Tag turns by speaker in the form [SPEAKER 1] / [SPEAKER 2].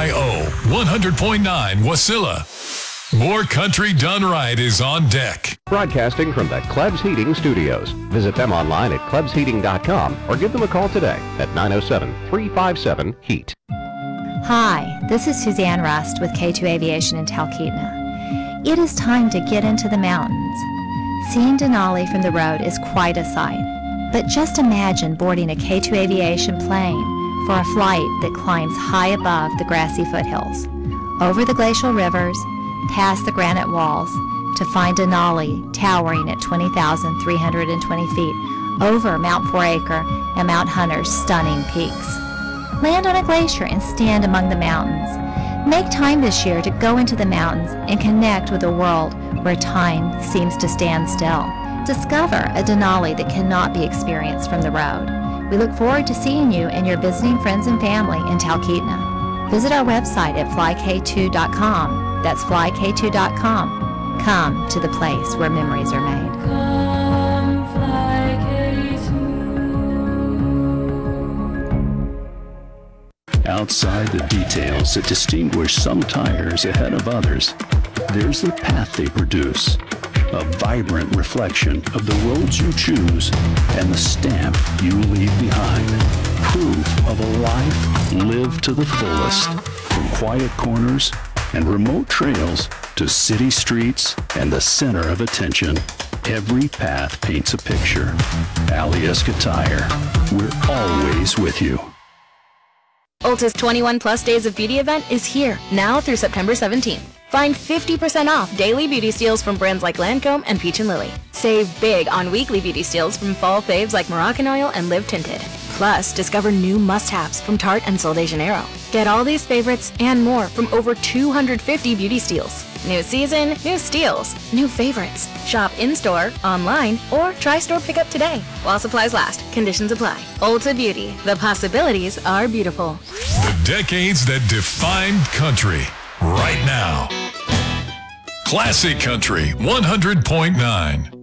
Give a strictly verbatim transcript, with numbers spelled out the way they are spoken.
[SPEAKER 1] Y O one hundred point nine Wasilla. More country done right is on deck.
[SPEAKER 2] Broadcasting from the Klebs Heating Studios. Visit them online at klebs heating dot com or give them a call today at nine oh seven, three five seven, HEAT.
[SPEAKER 3] Hi, this is Suzanne Rust with K two Aviation in Talkeetna. It is time to get into the mountains. Seeing Denali from the road is quite a sight, but just imagine boarding a K two Aviation plane for a flight that climbs high above the grassy foothills, over the glacial rivers, past the granite walls, to find Denali towering at twenty thousand three hundred twenty feet over Mount Four Acre and Mount Hunter's stunning peaks. Land on a glacier and stand among the mountains. Make time this year to go into the mountains and connect with a world where time seems to stand still. Discover a Denali that cannot be experienced from the road. We look forward to seeing you and your visiting friends and family in Talkeetna. Visit our website at fly k two dot com. That's fly k two dot com. Come to the place where memories are made.
[SPEAKER 4] Come fly K two.
[SPEAKER 5] Outside the details that distinguish some tires ahead of others, there's the path they produce, a vibrant reflection of the roads you choose and the stamp you leave behind. Proof of a life lived to the fullest, from quiet corners and remote trails to city streets and the center of attention. Every path paints a picture. Alyeska Tire, we're always with you.
[SPEAKER 6] Ulta's twenty-one plus days of beauty event is here, now through September seventeenth. Find fifty percent off daily beauty steals from brands like Lancome and Peach and Lily. Save big on weekly beauty steals from fall faves like Moroccan and Live Tinted. Plus, discover new must-haves from Tarte and Sol de Janeiro. Get all these favorites and more from over two hundred fifty beauty steals. New season, new steals, new favorites. Shop in-store, online, or try store pickup today. While supplies last, conditions apply. Ulta Beauty, the possibilities are beautiful.
[SPEAKER 1] The decades that defined country, right now. Classic Country one hundred point nine.